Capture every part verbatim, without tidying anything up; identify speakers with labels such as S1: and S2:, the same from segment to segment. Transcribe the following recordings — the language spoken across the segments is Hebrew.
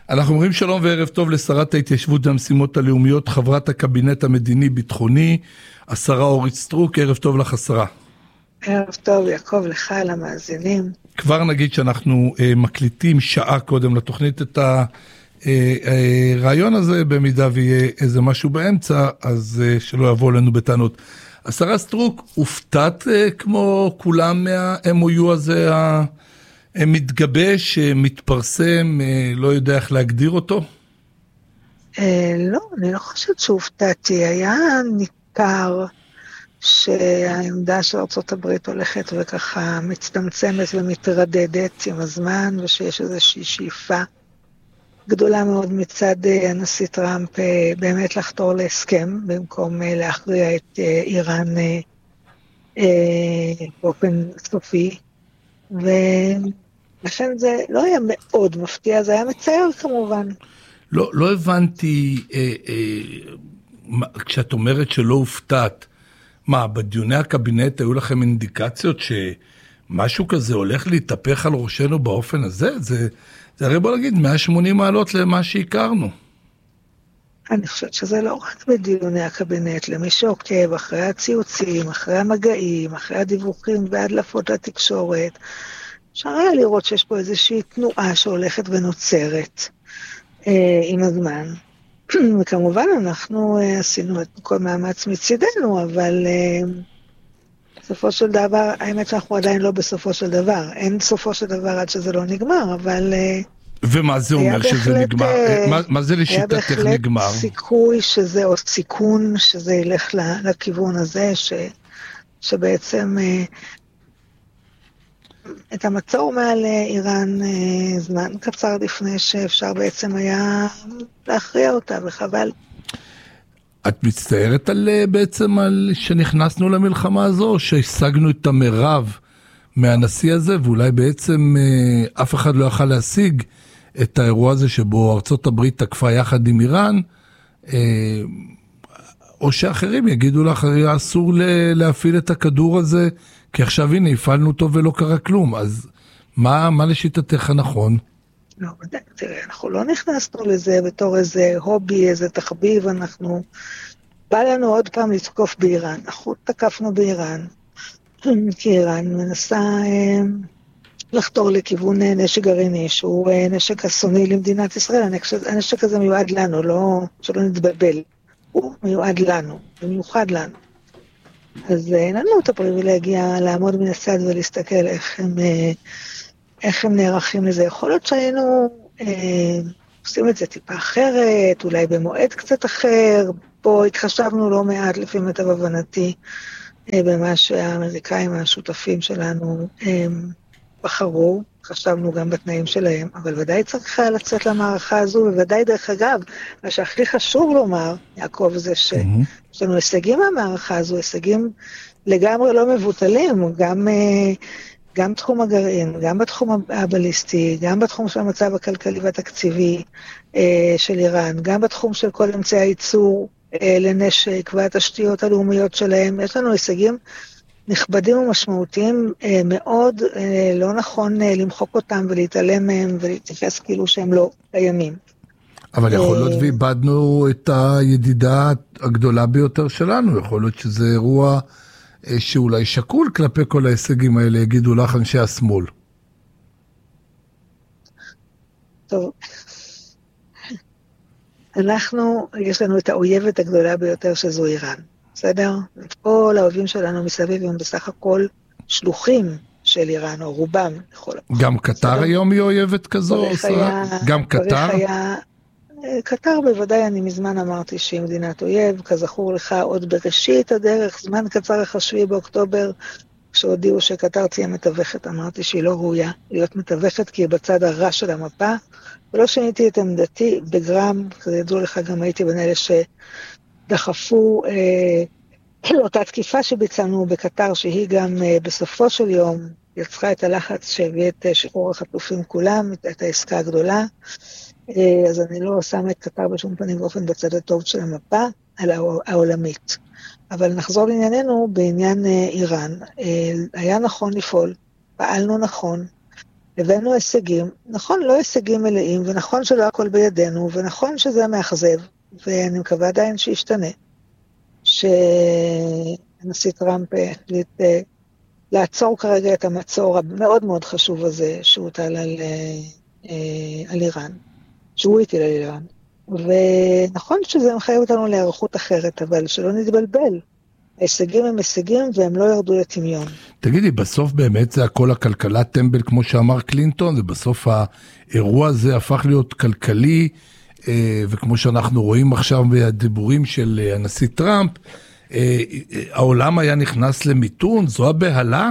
S1: אנחנו אומרים שלום וערב טוב לשרת ההתיישבות והמשימות הלאומיות, חברת הקבינט המדיני-ביטחוני, השרה אורית סטרוק. ערב טוב לך השרה.
S2: ערב טוב יעקב, לך למאזינים.
S1: כבר נגיד שאנחנו אה, מקליטים שעה קודם לתוכנית את הרעיון הזה, במידה ויהיה איזה משהו באמצע, אז אה, שלא יבוא לנו בטענות. השרה סטרוק, הופתעת אה, כמו כולם מה-אם או יו הזה ה... מתגבש, מתפרסם, לא יודע איך להגדיר אותו?
S2: לא, אני לא חושבת שהופתעתי. היה ניכר שהעמדה של ארצות הברית הולכת וככה מצטמצמת ומתרדדת עם הזמן, ושיש איזושהי שאיפה גדולה מאוד מצד הנשיא טראמפ באמת לחתור להסכם, במקום להכריע את איראן באופן סופי. ולכן זה לא היה מאוד מפתיע, זה היה מצער כמובן.
S1: לא, לא הבנתי, אה, אה, כשאת אומרת שלא הופתעת, מה, בדיוני הקבינט היו לכם אינדיקציות שמשהו כזה הולך להתהפך על ראשנו באופן הזה? זה, זה הרי בוא נגיד מאה ושמונים מעלות למה שהכרנו.
S2: אני חושבת שזה לא רק בדיוני הקבינט, למי שעוקב אחרי הציוצים, אחרי המגעים, אחרי הדיווחים והדלפות לתקשורת, אפשר היה לראות שיש פה איזושהי תנועה שהולכת ונוצרת אה, עם הזמן. וכמובן אנחנו אה, עשינו את כל מאמץ מצידנו, אבל אה, בסופו של דבר, האמת שאנחנו עדיין לא בסופו של דבר. אין סופו של דבר עד שזה לא נגמר, אבל... אה,
S1: ומה זה אומר שזה נגמר? מה, מה זה לשיטתך נגמר?
S2: היה בהחלט סיכוי שזה, או סיכון שזה ילך לכיוון הזה, ש, שבעצם את המצור מעל איראן זמן קצר לפני שאפשר בעצם היה להכריע אותה, וחבל.
S1: את מצטערת על, בעצם על שנכנסנו למלחמה הזו, שהשגנו את המרב מהנשיא הזה, ואולי בעצם אף אחד לא יכל להשיג את האירוע הזה שבו ארצות הברית תקפה יחד עם איראן, או שאחרים יגידו לך, אסור להפעיל את הכדור הזה, כי עכשיו הנה, הפעלנו אותו ולא קרה כלום. אז מה, מה לשיטתך נכון?
S2: לא, תראה, אנחנו לא נכנסנו לזה בתור איזה הובי, איזה תחביב, אנחנו, בא לנו עוד פעם לתקוף באיראן, אנחנו תקפנו באיראן, כי איראן מנסה... לחתור לכיוון נשק גרעיני, שהוא נשק אסוני למדינת ישראל. הנשק הזה מיועד לנו, לא, שלא נתבלבל. הוא מיועד לנו, במיוחד לנו. אז אין לנו את הפריבילגיה לעמוד מן הצד ולהסתכל איך הם, איך הם נערכים לזה. יכול להיות שהיינו אה, עושים את זה טיפה אחרת, אולי במועד קצת אחר. פה התחשבנו לא מעט לפי מיטב הבנתי, אה, במה שהאמריקאים השותפים שלנו אה, בחרו, חשבנו גם בתנאים שלהם, אבל ודאי צריך לצאת למערכה הזו, וודאי דרך אגב, מה שהכי חשוב לומר, יעקב, זה שיש לנו הישגים מהמערכה הזו, הישגים לגמרי לא מבוטלים, גם, גם תחום הגרעין, גם בתחום הבליסטי, גם בתחום של המצב הכלכלי והתקציבי של איראן, גם בתחום של כל אמצעי הייצור לנשק והתשתיות הלאומיות שלהם, יש לנו הישגים נכבדים ומשמעותיים מאוד, לא נכון למחוק אותם ולהתעלם מהם ולהתייחס כאילו שהם לא קיימים.
S1: אבל יכול להיות ואיבדנו את הידידה הגדולה ביותר שלנו, יכול להיות שזה אירוע שאולי שקול כלפי כל ההישגים האלה, יגידו לך אנשי השמאל.
S2: טוב. אנחנו, יש לנו את האויבת הגדולה ביותר שזו איראן. בסדר? את כל האויבים שלנו מסביב הם בסך הכל שלוחים של איראן, או רובם.
S1: גם קטר היום היא אויבת כזו? גם קטר?
S2: קטר בוודאי, אני מזמן אמרתי שהיא מדינת אויב, כזכור לך עוד בראשית הדרך, זמן קצר אחרי שביעי באוקטובר, כשהודיעו שקטר תהיה מתווכת, אמרתי שהיא לא ראויה להיות מתווכת, כי היא בצד הרע של המפה, ולא שיניתי את עמדתי בגרם, כזה ידעו לך, גם הייתי בין אלה שדחפו אה, אותה תקיפה שביצענו בקטר, שהיא גם אה, בסופו של יום יצרה את הלחץ שהביא את שחרור החטופים כולם, את, את העסקה הגדולה, אה, אז אני לא שמה את קטר בשום פנים ואופן בצד הטוב של המפה, על העולמית. אבל נחזור לענייננו בעניין איראן. היה נכון לפעול, פעלנו נכון, הבאנו הישגים, נכון לא הישגים מלאים, ונכון שלא הכל בידינו, ונכון שזה מאכזב, ואני מקווה עדיין שישתנה, שהנשיא טראמפ החליט לעצור כרגע את המצור המאוד מאוד חשוב הזה, שהוא הוטל על, על איראן, שהוא הטיל על איראן, ונכון שזה מחייב אותנו להיערכות אחרת, אבל שלא נתבלבל, ההישגים הם הישגים והם לא ירדו לטמיון.
S1: תגידי, בסוף באמת זה הכל הכלכלה טמבל כמו שאמר קלינטון, ובסוף האירוע הזה הפך להיות כלכלי, וכמו שאנחנו רואים עכשיו בדיבורים של הנשיא טראמפ, העולם היה נכנס למיתון, זו הבהלה?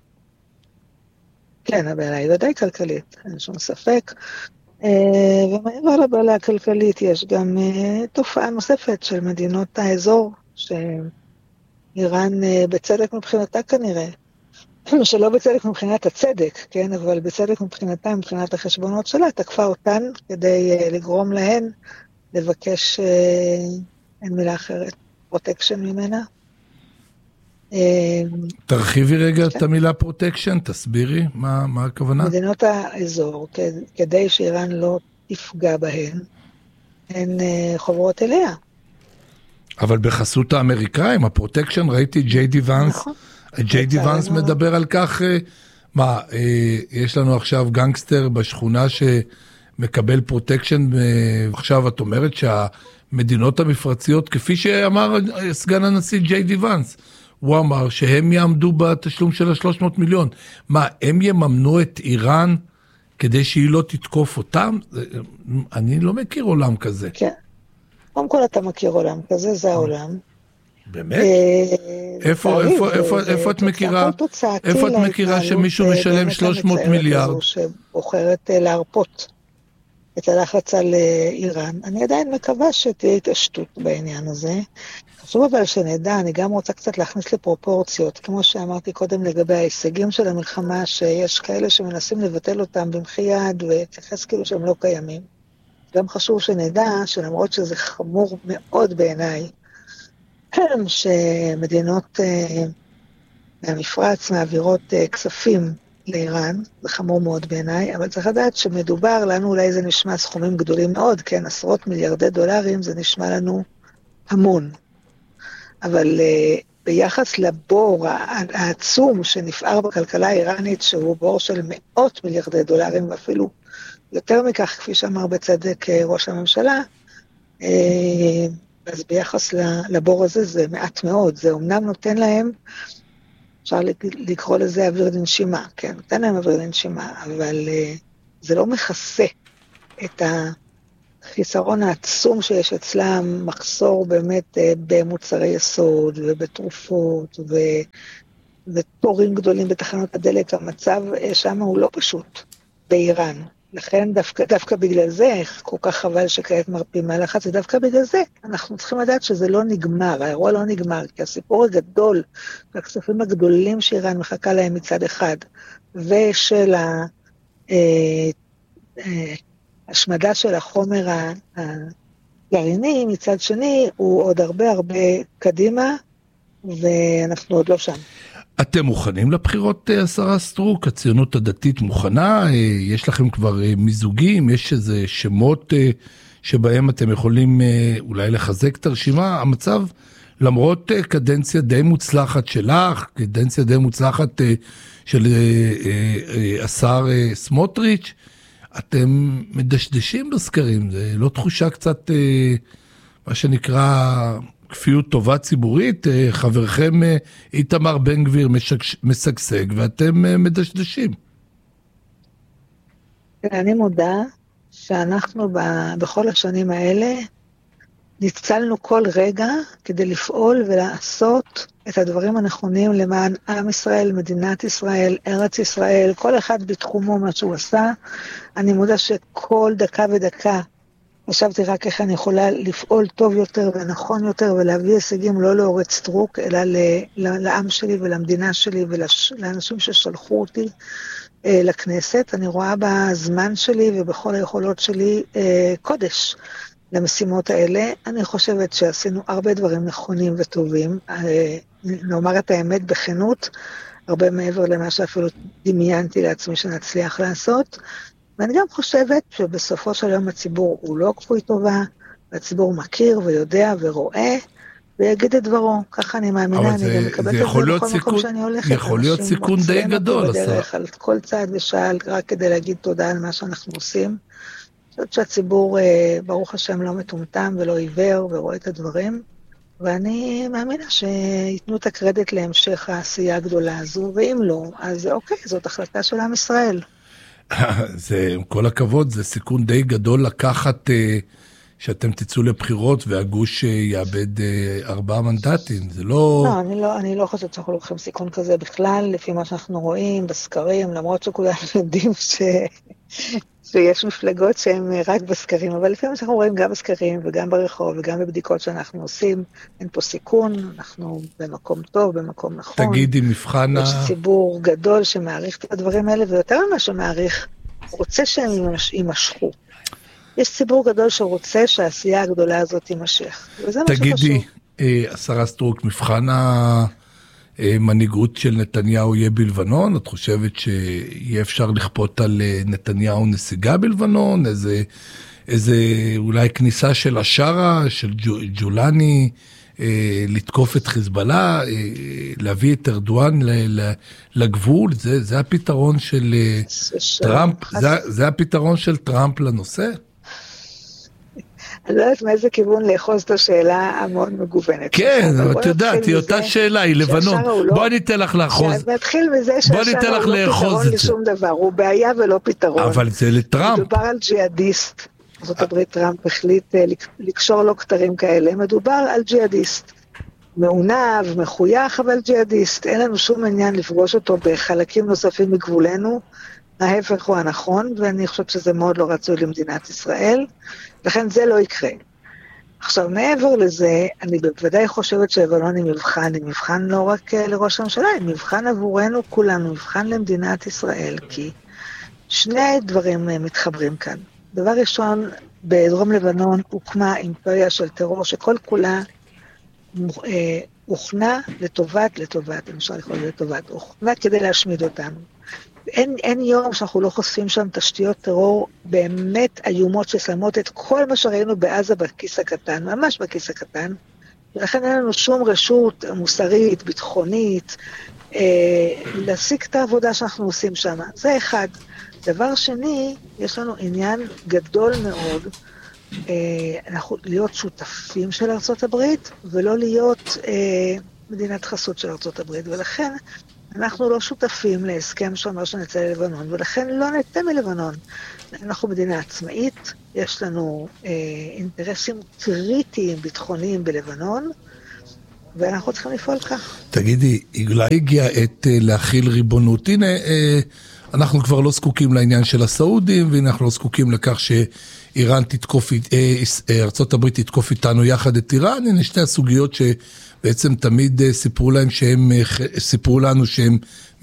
S2: כן, הבהלה היא ודאי כלכלית, אין שום ספק. ומעבר לבהלה הכלכלית יש גם תופעה נוספת של מדינות האזור, שאיראן בצדק מבחינתה כנראה, שלא בצדק מבחינת הצדק, כן, אבל בצדק מבחינתה, מבחינת החשבונות שלה, תקפה אותן כדי לגרום להן לבקש, אין מילה אחרת, פרוטקשן ממנה.
S1: תרחיבי רגע את המילה פרוטקשן, תסבירי מה, מה הכוונה?
S2: מדינות האזור, כדי שאיראן לא תפגע בהן, הן חוברות אליה. אבל
S1: בחסות האמריקאים, הפרוטקשן, ראיתי ג'יי די ואנס, נכון. ג'יי די ואנס מדבר על כך, מה, יש לנו עכשיו גנגסטר בשכונה שמקבל פרוטקשן, עכשיו את אומרת שהמדינות המפרציות, כפי שאמר סגן הנשיא ג'יי די ואנס, הוא אמר שהם יעמדו בתשלום של ה-שלוש מאות מיליון. מה, הם יממנו את איראן כדי שהיא לא תתקוף אותם? אני לא מכיר עולם כזה.
S2: כן. קודם כל אתה מכיר עולם כזה, זה העולם.
S1: באמת? איפה, איפה, איפה, איפה את מכירה, איפה את מכירה שמישהו משלם שלוש מאות מיליארד?
S2: שבוחרת להרפות את הלחץ על איראן. אני עדיין מקווה שתהיה התעשתות בעניין הזה. חשוב אבל שנדע, אני גם רוצה קצת להכניס לפרופורציות, כמו שאמרתי קודם לגבי ההישגים של המלחמה, שיש כאלה שמנסים לבטל אותם במחי יד, ותייחס כאילו שהם לא קיימים. גם חשוב שנדע, שלמרות שזה חמור מאוד בעיניי, שמדינות מהמפרץ מעבירות כספים לאיראן, זה חמור מאוד בעיניי, אבל צריך לדעת שמדובר לנו, אולי זה נשמע סכומים גדולים מאוד, כן, עשרות מיליארדי דולרים, זה נשמע לנו המון. אבל uh, ביחס לבור העצום שנפער בכלכלה האיראנית, שהוא בור של מאות מיליארדי דולרים, ואפילו יותר מכך, כפי שאמר בצדק ראש הממשלה, uh, אז ביחס לבור הזה זה מעט מאוד, זה אומנם נותן להם, אפשר לקרוא לזה אוויר לנשימה, כן, נותן להם אוויר לנשימה, אבל uh, זה לא מכסה את ה... חיסרון העצום שיש אצלם, מחסור באמת במוצרי יסוד ובתרופות ו... ותורים גדולים בתחנות הדלק, המצב שם הוא לא פשוט באיראן. לכן דווקא, דווקא בגלל זה, כל כך חבל שכעת מרפים מהלחץ, ודווקא בגלל זה אנחנו צריכים לדעת שזה לא נגמר, האירוע לא נגמר, כי הסיפור הגדול, והכספים הגדולים שאיראן מחכה להם מצד אחד, ושל ה... אה, אה, השמדה של החומר הגרעיני מצד שני הוא עוד הרבה הרבה קדימה, ואנחנו עוד לא שם.
S1: אתם מוכנים לבחירות, השרה סטרוק? הציונות הדתית מוכנה? יש לכם כבר מיזוגים? יש איזה שמות שבהם אתם יכולים אולי לחזק את הרשימה? המצב, למרות קדנציה די מוצלחת שלך, קדנציה די מוצלחת של השר סמוטריץ', אתם מדשדשים בסקרים, זה לא תחושה קצת, מה שנקרא, כפיות טובה ציבורית, חברכם איתמר בן גביר משגשג, ואתם מדשדשים.
S2: אני מודה שאנחנו בכל השנים האלה, ניצלנו כל רגע כדי לפעול ולעשות את הדברים הנכונים למען עם ישראל, מדינת ישראל, ארץ ישראל, כל אחד בתחומו מה שהוא עשה. אני מודה שכל דקה ודקה חשבתי רק איך אני יכולה לפעול טוב יותר ונכון יותר ולהביא הישגים לא לאורית סטרוק, אלא לעם שלי ולמדינה שלי ולאנשים ששלחו אותי לכנסת. אני רואה בזמן שלי ובכל היכולות שלי קודש למשימות האלה. אני חושבת שעשינו הרבה דברים נכונים וטובים, נאמר את האמת בכנות, הרבה מעבר למה שאפילו דמיינתי לעצמי שנצליח לעשות, ואני גם חושבת שבסופו של יום הציבור הוא לא כפוי טובה, הציבור מכיר ויודע ורואה, ויגיד את דברו, ככה אני מאמינה, אני גם מקבלת את זה בכל מקום שאני הולכת.
S1: יכול להיות סיכון די גדול.
S2: בדרך על כל צעד ושאל, רק כדי להגיד תודה על מה שאנחנו עושים. אני חושבת שהציבור, ברוך השם, לא מטומטם ולא עיוור ורואה את הדברים, ואני מאמינה שיתנו את הקרדיט להמשך העשייה הגדולה הזו, ואם לא, אז אוקיי, זאת החלטה של עם ישראל.
S1: זה, עם כל הכבוד, זה סיכון די גדול לקחת... שאתם תצאו לבחירות והגוש יאבד ארבעה מנדטים, זה לא...
S2: לא, אני לא, אני לא חושבת שאנחנו לוקחים סיכון כזה בכלל, לפי מה שאנחנו רואים בסקרים, למרות שכולם יודעים ש... שיש מפלגות שהן רק בסקרים, אבל לפי מה שאנחנו רואים גם בסקרים וגם ברחוב וגם בבדיקות שאנחנו עושים, אין פה סיכון, אנחנו במקום טוב, במקום נכון.
S1: תגידי, מבחן ה...
S2: יש ציבור גדול שמעריך את הדברים האלה, ויותר ממה שמעריך, רוצה שהם יימשכו. יש ציבור גדול שרוצה שהעשייה הגדולה הזאת תימשך.
S1: תגידי, השרה סטרוק, מבחן המנהיגות של נתניהו יהיה בלבנון? את חושבת שיהיה אפשר לכפות על נתניהו נסיגה בלבנון? איזה, איזה אולי כניסה של השרה, של ג'ולני, לתקוף את חיזבאללה, להביא את ארדואן לגבול? זה, זה הפתרון של טראמפ? זה, זה הפתרון של טראמפ לנושא?
S2: אני לא יודעת מאיזה כיוון לאחוז את השאלה המאוד מגוונת.
S1: כן, את יודעת, היא אותה שאלה, היא לבנון. בואי ניתן לך לאחוז.
S2: נתחיל מזה שהשאר הוא לא פתרון לשום דבר, הוא בעיה ולא פתרון.
S1: אבל זה לטראמפ.
S2: מדובר על ג'יהאדיסט, זאת הברית טראמפ החליט לקשור לו כתרים כאלה, מדובר על ג'יהאדיסט. מעונב, מחוייך, אבל ג'יהאדיסט. אין לנו שום עניין לפגוש אותו בחלקים נוספים מגבולנו, ההפך הוא הנכון, ואני חושבת שזה מאוד לא רצוי למדינת ישראל, לכן זה לא יקרה. עכשיו, מעבר לזה, אני בוודאי חושבת שלבנון היא מבחן, היא מבחן לא רק לראש הממשלה, היא מבחן עבורנו כולנו, מבחן למדינת ישראל, כי שני דברים מתחברים כאן. דבר ראשון, בדרום לבנון הוקמה אימפריה של טרור שכל כולה אה, הוכנה לטובת, לטובת, אם אפשר לקרוא לטובת, הוכנה כדי להשמיד אותנו. אין, אין יום שאנחנו לא חושפים שם תשתיות טרור באמת איומות ששמות את כל מה שראינו בעזה בכיס הקטן, ממש בכיס הקטן, ולכן אין לנו שום רשות מוסרית, ביטחונית, אה, להסיק את העבודה שאנחנו עושים שם. זה אחד. דבר שני, יש לנו עניין גדול מאוד, אה, אנחנו להיות שותפים של ארצות הברית, ולא להיות אה, מדינת חסות של ארצות הברית, ולכן אנחנו לא שותפים להסכם שאומר שנצא ללבנון, ולכן לא נצא מלבנון. אנחנו מדינה עצמאית, יש לנו אה, אינטרסים קריטיים ביטחוניים בלבנון, ואנחנו צריכים לפעול כך.
S1: תגידי, אולי הגיע עת אה, להכיל ריבונות. הנה, אה, אנחנו כבר לא זקוקים לעניין של הסעודים, והנה אנחנו לא זקוקים לכך שאיראן תתקוף, אה, ארצות הברית תתקוף איתנו יחד את איראן. הנה שתי הסוגיות ש... בעצם תמיד סיפרו להם שהם, סיפרו לנו שהם